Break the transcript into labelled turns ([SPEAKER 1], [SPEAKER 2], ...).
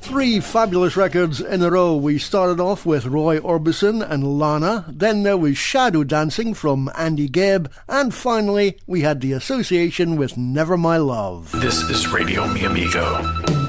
[SPEAKER 1] Three fabulous records in a row. We started off with Roy Orbison and Lana, then there was Shadow Dancing from Andy Gibb, and finally we had The Association with Never My Love.
[SPEAKER 2] This is Radio Mi Amigo.